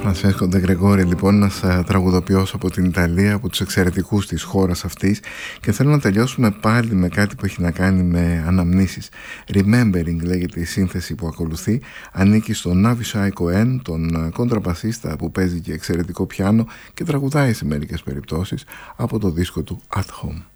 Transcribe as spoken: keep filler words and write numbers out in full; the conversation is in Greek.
Φρανσέσκο Ντε Γκρεγόρη, λοιπόν, ένας τραγουδοποιός από την Ιταλία, από τους εξαιρετικούς της χώρας αυτής, και θέλω να τελειώσουμε πάλι με κάτι που έχει να κάνει με αναμνήσεις. Remembering λέγεται η σύνθεση που ακολουθεί, ανήκει στον Avishai Cohen, τον κοντραμπασίστα που παίζει και εξαιρετικό πιάνο και τραγουδάει σε μερικές περιπτώσεις από το δίσκο του At Home.